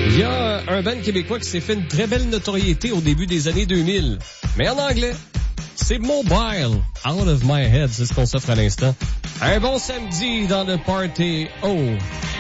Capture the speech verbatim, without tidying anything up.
Il y a un band québécois qui s'est fait une très belle notoriété au début des années deux mille. Mais en anglais, c'est Mobile. Out of My Head, c'est ce qu'on s'offre à l'instant. Un bon samedi dans le Party. Oh!